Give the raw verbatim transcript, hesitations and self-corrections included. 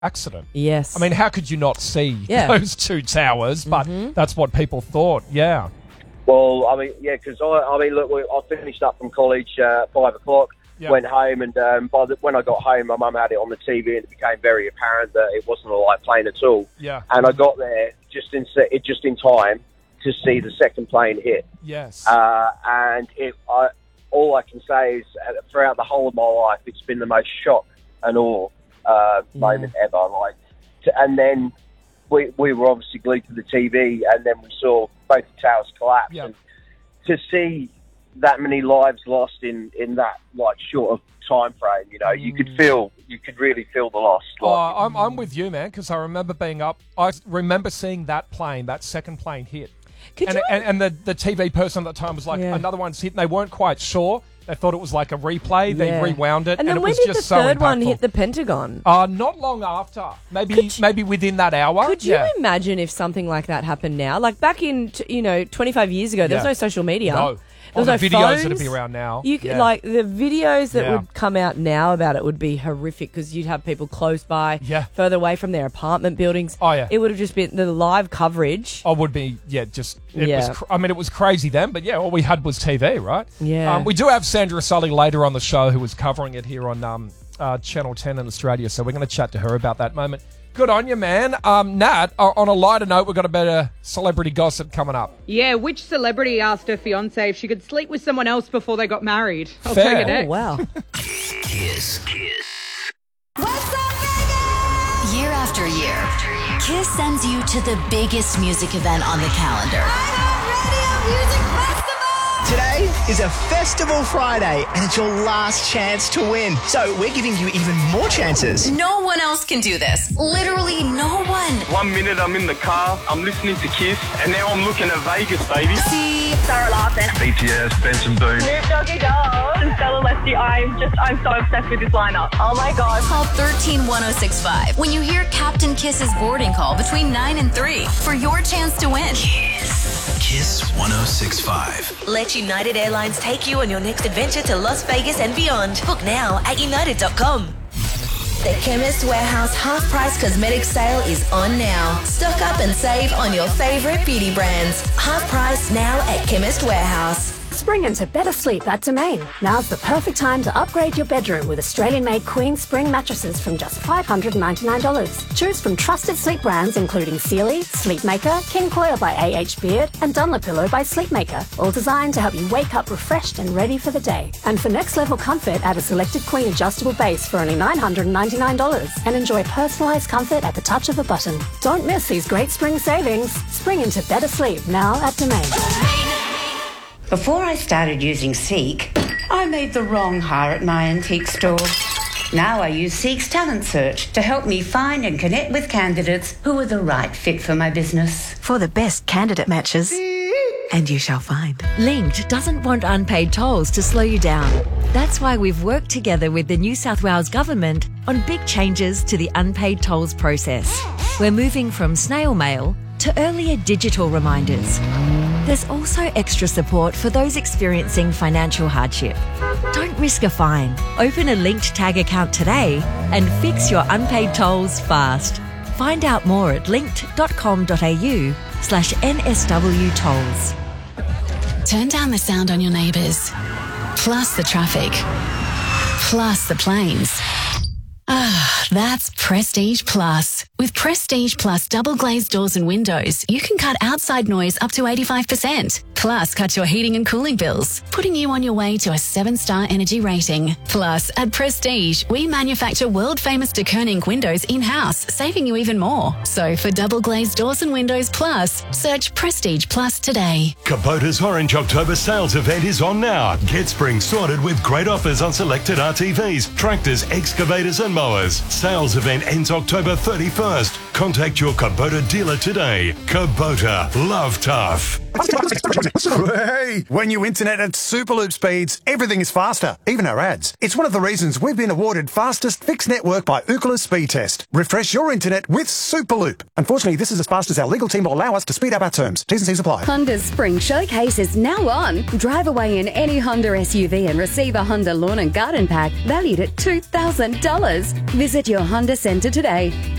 accident. Yes. I mean, how could you not see Yeah. those two towers? But Mhm. that's what people thought. Yeah. Well, I mean, yeah, because I, I mean, look, we, I finished up from college uh, at five o'clock, Yeah. went home, and um, by the, when I got home, my mum had it on the T V, and it became very apparent that it wasn't a live plane at all. Yeah. And I got there just in se- just in time to see the second plane hit. Yes. Uh, and it, I, all I can say is, uh, throughout the whole of my life, it's been the most shock and awe uh, Yeah. moment ever. Like, to, and then we we were obviously glued to the T V, and then we saw both the towers collapse. Yeah. And to see that many lives lost in, in that like short of time frame, you know, you could feel, you could really feel the loss. Oh, Like, I'm, I'm with you, man, because I remember being up. I remember seeing that plane, that second plane hit. Could and, you- and, and the, the T V person at the time was like, Yeah. another one's hit, and they weren't quite sure. They thought it was like a replay. They Yeah. rewound it, And then it when was did just the so third one impactful. hit the Pentagon? Uh, not long after. Maybe Could you- maybe within that hour. Could you yeah. imagine if something like that happened now? Like back in, t- you know, twenty-five years ago, there was Yeah. no social media. No. There was Oh, no the videos phones. that'd be around now. You could, Yeah. like the videos that Yeah. would come out now about it would be horrific because you'd have people close by, Yeah. further away from their apartment buildings. Oh, yeah. It would have just been the live coverage. I would be, yeah, just, it Yeah. was, cr- I mean, it was crazy then, but yeah, all we had was T V, right? Yeah. Um, we do have Sandra Sully later on the show who was covering it here on um, uh, Channel ten in Australia, so we're going to chat to her about that moment. Good on you, man. Um, Nat, uh, on a lighter note, we've got a bit of celebrity gossip coming up. Yeah, which celebrity asked her fiance if she could sleep with someone else before they got married? I'll Fair. tell you Oh, next. wow. Kiss. Kiss. Year after year, Kiss sends you to the biggest music event on the calendar. Today is a Festival Friday, and it's your last chance to win. So we're giving you even more chances. No one else can do this. Literally no one. One minute I'm in the car, I'm listening to Kiss, and now I'm looking at Vegas, baby. See, Sarah Larson, B T S, Benson Boone. Snoop Doggy Dogg, and Stella Leslie. I'm just, I'm so obsessed with this lineup. Oh my god. call one three one oh six five when you hear Captain Kiss's boarding call between nine and three for your chance to win. Kiss one oh six five. Let United Airlines take you on your next adventure to Las Vegas and beyond. Book now at united dot com. The Chemist Warehouse half price cosmetic sale is on now. Stock up and save on your favourite beauty brands. Half price now at Chemist Warehouse. Spring into better sleep at Domain. Now's the perfect time to upgrade your bedroom with Australian-made Queen Spring mattresses from just five hundred ninety-nine dollars. Choose from trusted sleep brands including Sealy, Sleepmaker, King Coil by A H Beard, and Dunlopillow by Sleepmaker, all designed to help you wake up refreshed and ready for the day. And for next-level comfort, add a selected Queen adjustable base for only nine hundred ninety-nine dollars and enjoy personalised comfort at the touch of a button. Don't miss these great spring savings. Spring into better sleep now at Domain. Before I started using Seek, I made the wrong hire at my antique store. Now I use Seek's Talent Search to help me find and connect with candidates who are the right fit for my business. For the best candidate matches. And you shall find. Linked doesn't want unpaid tolls to slow you down. That's why we've worked together with the New South Wales Government on big changes to the unpaid tolls process. We're moving from snail mail to earlier digital reminders. There's also extra support for those experiencing financial hardship. Don't risk a fine. Open a Linked Tag account today and fix your unpaid tolls fast. Find out more at linked.com.au slash NSW tolls. Turn down the sound on your neighbours, plus the traffic, plus the planes. Ah, that's Prestige Plus. With Prestige Plus double glazed doors and windows, you can cut outside noise up to eighty-five percent. Plus, cut your heating and cooling bills, putting you on your way to a seven-star energy rating. Plus, at Prestige, we manufacture world-famous de Koning windows in-house, saving you even more. So, for double glazed doors and windows plus, search Prestige Plus today. Kubota's Orange October sales event is on now. Get spring sorted with great offers on selected R T Vs, tractors, excavators and mowers. Sales event ends October thirty-first. Contact your Kubota dealer today. Kubota, love tough. Hey, when you internet at Superloop speeds, everything is faster, even our ads. It's one of the reasons we've been awarded fastest fixed network by Ookla Speed Test. Refresh your internet with Superloop. Unfortunately, this is as fast as our legal team will allow us to speed up our terms. T's and C's apply. Honda's Spring Showcase is now on. Drive away in any Honda S U V and receive a Honda Lawn and Garden Pack valued at two thousand dollars. Visit your Honda Centre today.